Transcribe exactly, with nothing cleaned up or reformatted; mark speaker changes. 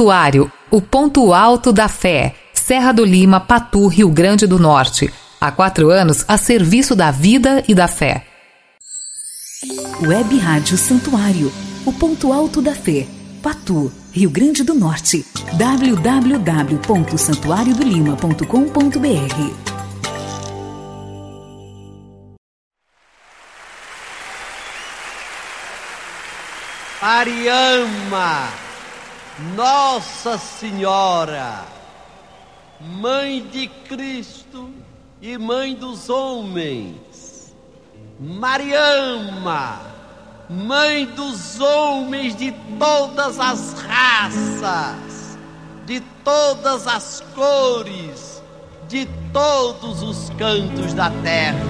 Speaker 1: Santuário, o ponto alto da fé. Serra do Lima, Patu, Rio Grande do Norte. Há quatro anos, a serviço da vida e da fé.
Speaker 2: Web Rádio Santuário, o ponto alto da fé. Patu, Rio Grande do Norte. w w w ponto santuário do lima ponto com ponto b r.
Speaker 3: Mariama, Nossa Senhora, Mãe de Cristo e Mãe dos homens. Mariama, Mãe dos homens de todas as raças, de todas as cores, de todos os cantos da terra.